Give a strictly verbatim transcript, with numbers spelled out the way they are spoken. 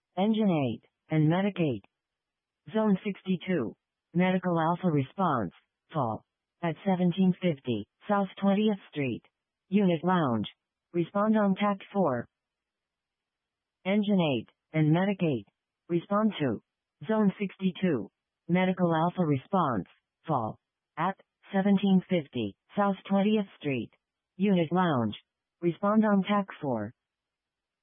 Engine eight and Medic eight. Zone sixty-two. Medical Alpha response. Fall. At seventeen fifty, South twentieth Street. Unit Lounge. Respond on Tact four. Engine eight and Medic eight. Respond to. Zone sixty-two. Medical Alpha response. Fall. At seventeen fifty, South twentieth Street. Unit Lounge. Respond on Tact four.